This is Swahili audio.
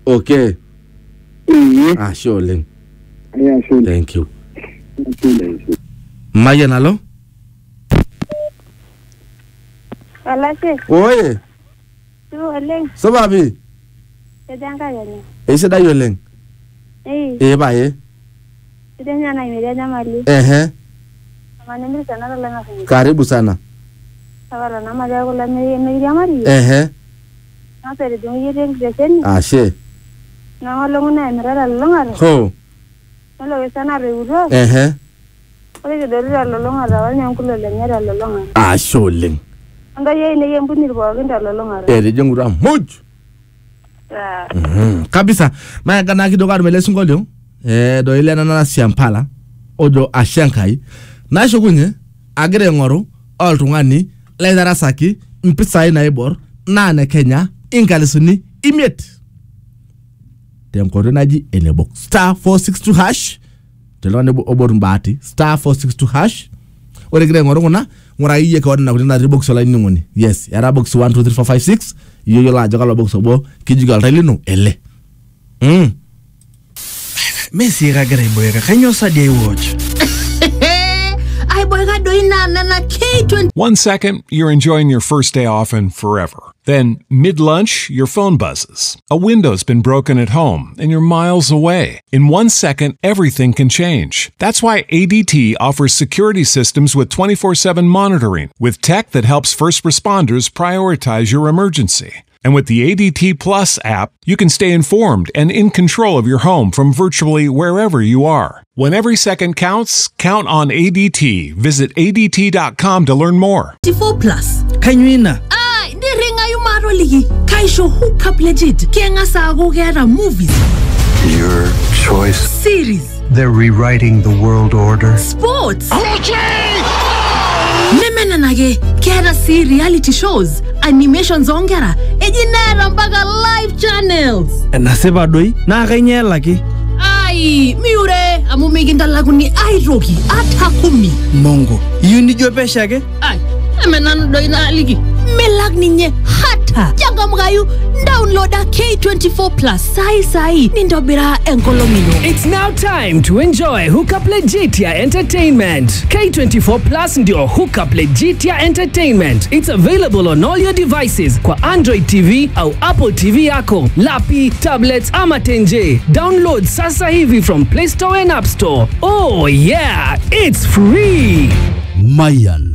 Okay. Sure, Ling. Yeah, sure. Thank you. Mayan, hello? Alase. Oye. Tu Ling. Sababi. Sedangka yani. Ese da yo Ling. Ba ye. Sidenya na imeja mali. Maneno sana la ngafanya. Karibu sana. Sawala na maja ko la meja mali. Na tere dungi yeng desen. She. Na malongo na emera longa. Ho. Malo sana reuro. Ole ke dori la longa ra wanya nkulo le nyara longa. Sure, Ling. Anga ye ne yembu ni bo nda longa. Jengura muj. Kabisa. Maya kana kidogo arumele singolyo. Do ile na siampala. Odo ashankai. Na shogunye agere ngoro oltungani leidara saki mpisai na ibor na ne Kenya ingalisuni imiet. Temkoro naji enebo star 462 hash. Telone obor mbati star 462 hash. Ore gere ngoro ngona ngora iye ka wadna kutina box ola ni ngoni. Yes, yara box 1 2 3 4 5 6. Yo la jogalo box obo kijigal tailino ele. Messi gagere boyega kanyo sadie watch. Ay boyega doina na K20. 1 second, you're enjoying your first day off and forever. Then, mid-lunch, your phone buzzes. A window's been broken at home and you're miles away. In 1 second, everything can change. That's why ADT offers security systems with 24/7 monitoring, with tech that helps first responders prioritize your emergency. And with the ADT Plus app, you can stay informed and in control of your home from virtually wherever you are. When every second counts, count on ADT. Visit ADT.com to learn more. 24 Plus. Kanyuina. Di ringa yung maro ligi. Kaisho hook up legit. Kaya nga sa ako kaya movies. Your choice. Series. They're rewriting the world order. Sports. Memena nage. Kaya si reality shows. Animations ongera. Ejinera mpaka live channels. Naseba doi. Na kanya laki. Ay, miure. Amumiginda lagu ni Airoki. Atakumi. Mongo. Yuni jope shake? Ay. Emenan doi na ligi. Melag ninye hata. Jaga mgayu downloada K24 Plus. Sai. Nindobira enkolomino. It's now time to enjoy Hookup Legitia Entertainment. K24 Plus ndio Hookup Legitia Entertainment. It's available on all your devices kwa Android TV au Apple TV yako, lapi, tablets ama tenje. Download sasa hivi from Play Store and App Store. Oh yeah, it's free. Mayan.